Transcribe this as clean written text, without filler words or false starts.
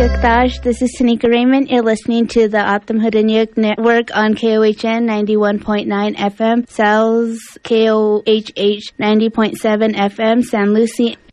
Gaktash. This is Tanika Raymond. You're listening to the Atam Hudanyuk Network on KOHN 91.9 FM, Sal's KOHH 90.7 FM, San Lucie